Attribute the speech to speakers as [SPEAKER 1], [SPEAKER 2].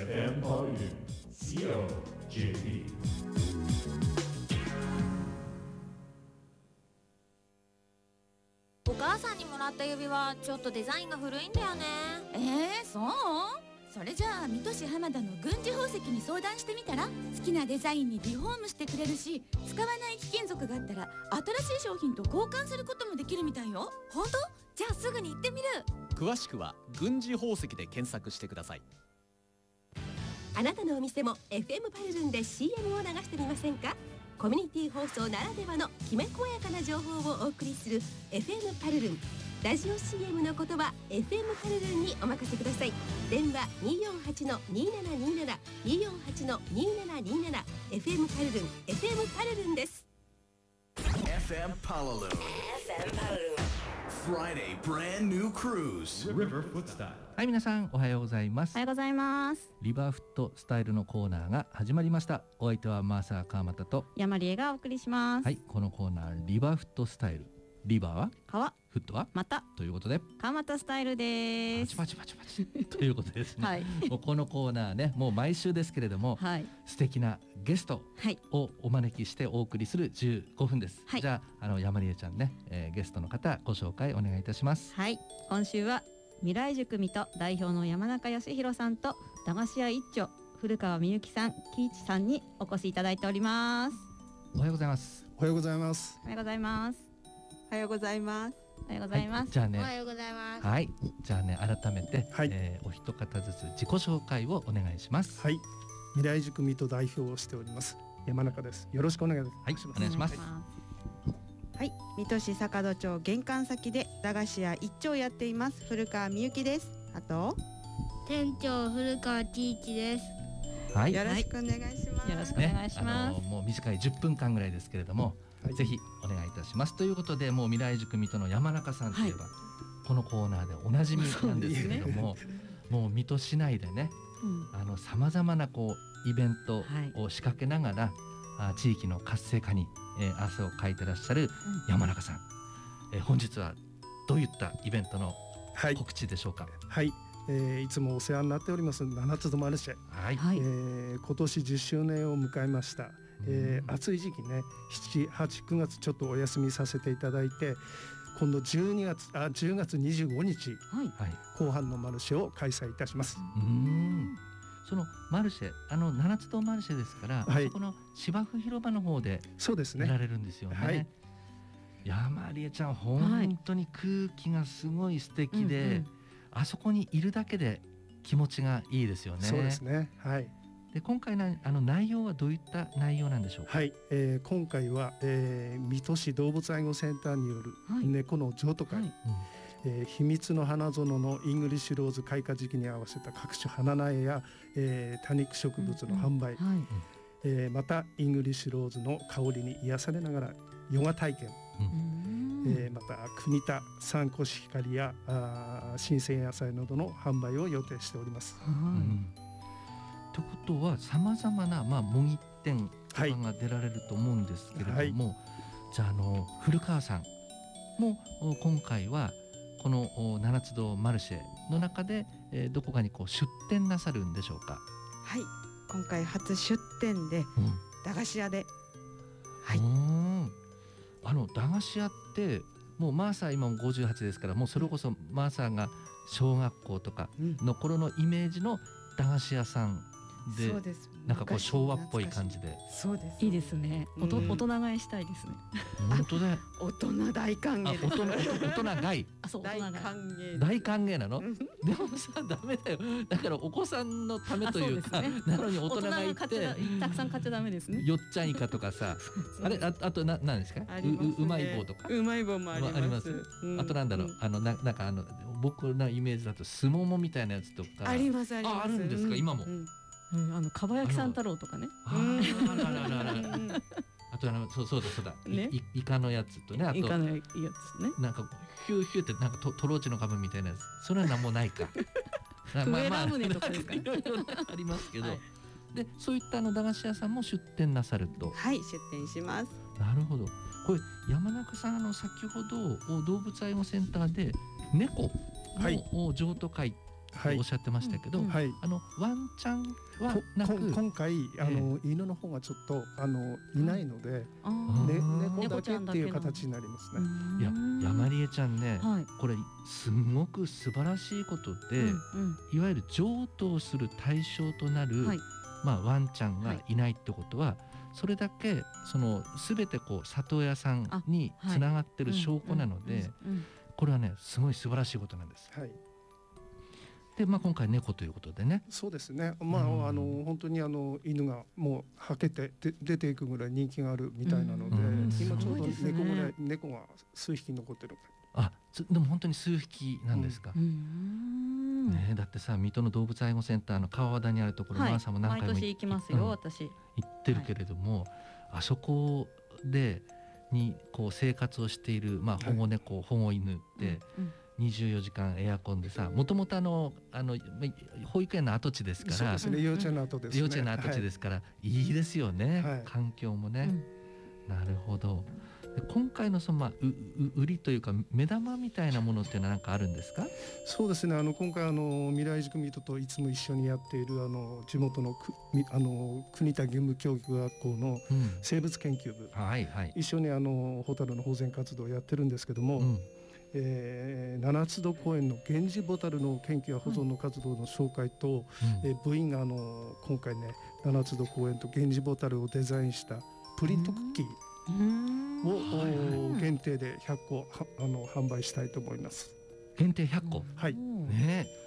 [SPEAKER 1] FM ポリル COJP。
[SPEAKER 2] お母さんにもらった指輪ちょっとデザインが古いんだよね。
[SPEAKER 3] そう？それじゃあ水戸市浜田の軍事宝石に相談してみたら？好きなデザインにリフォームしてくれるし、使わない貴金属があったら新しい商品と交換することもできるみたいよ。
[SPEAKER 2] 本当？じゃあすぐに行ってみる。
[SPEAKER 4] 詳しくは軍事宝石で検索してください。
[SPEAKER 5] あなたのお店も FM パルルンで CM を流してみませんか？コミュニティ放送ならではのきめ細やかな情報をお送りする FM パルルン。ラジオ CM のことは FM パルルンにお任せください。電話 248-2727 248-2727 FM パルルン FM パルルンです。
[SPEAKER 6] FM Palulu. FM Palulu. Friday brand new cruise.
[SPEAKER 1] River Footstyle。
[SPEAKER 7] はい、皆さんおはようございます。
[SPEAKER 3] おはようございます。
[SPEAKER 7] リバーフットスタイルのコーナーが始まりました。お相手はマーサー川又と、
[SPEAKER 3] 山里がお送りします。
[SPEAKER 7] はい、このコーナーリバーフットスタイル、リバーは
[SPEAKER 3] 川、
[SPEAKER 7] フットは
[SPEAKER 3] また
[SPEAKER 7] ということで、
[SPEAKER 3] 川又スタイルです。
[SPEAKER 7] パチパチパチパチということですね、
[SPEAKER 3] はい、
[SPEAKER 7] もうこのコーナーね、もう毎週ですけれども、
[SPEAKER 3] はい、
[SPEAKER 7] 素敵なゲスト
[SPEAKER 3] はい、
[SPEAKER 7] をお招きしてお送りする15分です、
[SPEAKER 3] はい、
[SPEAKER 7] じゃあ山里ちゃんね、ゲストの方ご紹介お願いいたします。
[SPEAKER 3] はい、今週は未来塾水戸代表の山中康弘さんと駄菓子屋一丁古川みゆきさん、喜一さんにお越しいただいております。
[SPEAKER 7] おはようございます。
[SPEAKER 8] おはようございます。
[SPEAKER 3] おはようございます。
[SPEAKER 9] おはようございます。
[SPEAKER 3] おはようございます、
[SPEAKER 7] はい、じゃあね、
[SPEAKER 2] おはようございます。
[SPEAKER 7] はい、じゃあね、改めて、
[SPEAKER 8] はい、
[SPEAKER 7] お一方ずつ自己紹介をお願いします。
[SPEAKER 8] はい、未来塾水戸代表をしております山中です。よろしくお願いします。
[SPEAKER 7] はい、お願いします。
[SPEAKER 9] はい、水戸市坂戸町玄関先で駄菓子屋一丁やっています古川みゆきです。あと
[SPEAKER 10] 店長古川喜一です。
[SPEAKER 7] はい、
[SPEAKER 9] よろしくお願いします。
[SPEAKER 3] よろしくお願いします。
[SPEAKER 7] もう短い10分間ぐらいですけれども、はい、ぜひお願いいたします。ということで、もう未来塾水戸の山中さんといえば、はい、このコーナーでおなじみなんですけれども、もう水戸市内でね、さまざまなこうイベントを仕掛けながら、地域の活性化に、汗をかいてらっしゃる山中さん、本日はどういったイベントの告知でしょうか？
[SPEAKER 8] はい、いつもお世話になっております七つどマルシェ、
[SPEAKER 7] はい、
[SPEAKER 8] 今年10周年を迎えました。暑い時期ね、7、8、9月ちょっとお休みさせていただいて、今度10月25日、後半のマルシェを開催いたします。
[SPEAKER 7] そのマルシェ、七つ堂マルシェですから、そこの芝生広場の方でやられるんですよね。はい、山里ちゃん本当に空気がすごい素敵で、あそこにいるだけで気持ちがいいですよね。
[SPEAKER 8] そうですね。はい。
[SPEAKER 7] で、今回の内容はどういった内容なんでしょうか？
[SPEAKER 8] はい、今回は、水戸市動物愛護センターによる猫の譲渡会、秘密の花園のイングリッシュローズ開花時期に合わせた各種花苗や、多肉植物の販売、またイングリッシュローズの香りに癒されながらヨガ体験、また国田産コシヒカリや新鮮野菜などの販売を予定しております。
[SPEAKER 7] ということはさまざまな、模擬店とかが出られると思うんですけれども、じゃあ古川さんも今回はこの七つ堂マルシェの中で、どこかにこう出店なさるんでしょうか？
[SPEAKER 9] はい、今回初出店で、駄菓子屋で、
[SPEAKER 7] はい、駄菓子屋ってもうマーサー今も58ですから、もうそれこそマーサーが小学校とかの頃のイメージの駄菓子屋さんで、
[SPEAKER 9] そうです。
[SPEAKER 7] なんかこう昭和っぽい感じで、
[SPEAKER 9] そうです。
[SPEAKER 3] いいですね。大人買いしたいですね。
[SPEAKER 7] 本当だ。
[SPEAKER 9] 大人大歓迎。
[SPEAKER 7] 大人買い。
[SPEAKER 9] 大歓迎。
[SPEAKER 7] 大歓迎なの？でもさ、ダメだよ。だからお子さんのためというか、なのに大人がいて
[SPEAKER 3] たくさん買っちゃダメですね。
[SPEAKER 7] よっちゃんイカとかさ、あれあと何ですか？うまい棒とか。
[SPEAKER 9] うまい棒もあります。
[SPEAKER 7] あとなんだろう、なんか僕のイメージだとすももみたいなやつとか。
[SPEAKER 9] ありますあります。
[SPEAKER 7] あるんですか今も？
[SPEAKER 3] かば焼きさん太郎とかね。
[SPEAKER 7] あとそうだ、イカのやつとね、あと
[SPEAKER 3] イカのやつね。
[SPEAKER 7] なんかヒューヒューってなんかトローチの株みたいなやつ、それは何もないか。
[SPEAKER 3] 上ラムネとかですか？
[SPEAKER 7] いろいろありますけど、でそういった駄菓子屋さんも出店なさると。
[SPEAKER 9] はい、出店します。
[SPEAKER 7] なるほど。これ山中さん先ほど動物愛護センターで猫の譲渡会っとおっしゃってましたけど、ワンちゃんはなく
[SPEAKER 8] 今回犬の方がちょっといないので、猫だけっていう形になりますね。
[SPEAKER 7] いや山里ちゃんね、これすごく素晴らしいことで、いわゆる譲渡する対象となる、ワンちゃんがいないってことは、それだけ全て里親さんにつながってる証拠なので、これはねすごい素晴らしいことなんです。で今回猫ということでね。
[SPEAKER 8] そうですね。本当に犬がもうはけて出ていくぐらい人気があるみたいなので、今ちょうど猫が数匹残ってる。
[SPEAKER 7] でも本当に数匹なんですか。ね、だってさ、水戸の動物愛護センターの川和田にあるところ、マーさんも何回も
[SPEAKER 11] 毎年行きますよ、私
[SPEAKER 7] 行ってるけれども、あそこに生活をしている、保護猫、保護犬って24時間エアコンでさ、もともと保育園の跡地ですから、
[SPEAKER 8] そうですね、幼稚園の跡ですね、
[SPEAKER 7] 幼稚園の跡地ですから、いいですよね、環境もね。なるほど。今回の売りというか目玉みたいなものっていうのは何かあるんですか？
[SPEAKER 8] そうですね、今回未来塾水戸といつも一緒にやっている地元の国田義務教育学校の生物研究部、一緒にホタルの保全活動をやってるんですけども、七つ戸公園のゲンジボタルの研究や保存の活動の紹介と、部員が今回ね、七つ戸公園とゲンジボタルをデザインしたプリントクッキーを限定で100個販売したいと思います。
[SPEAKER 7] 限定100個。
[SPEAKER 8] はい。
[SPEAKER 7] ね。